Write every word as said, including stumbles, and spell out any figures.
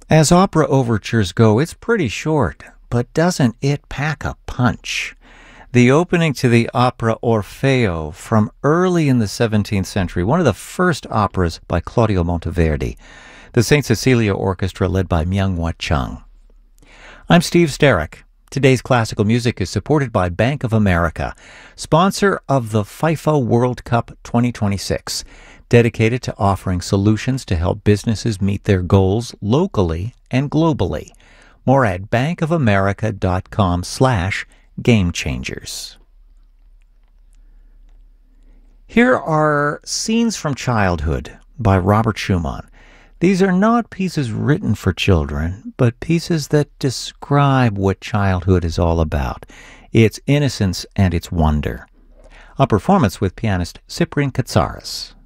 As opera overtures go, it's pretty short, but doesn't it pack a punch? The opening to the opera Orfeo from early in the seventeenth century, one of the first operas by Claudio Monteverdi, the Saint Cecilia Orchestra led by Myung-Wha Chung. I'm Steve Sterrick. Today's classical music is supported by Bank of America, sponsor of the FIFA World Cup twenty twenty-six, dedicated to offering solutions to help businesses meet their goals locally and globally. More at bankofamerica.com slash game changers. Here are Scenes from Childhood by Robert Schumann. These are not pieces written for children, but pieces that describe what childhood is all about, its innocence and its wonder. A performance with pianist Cyprian Katsaris.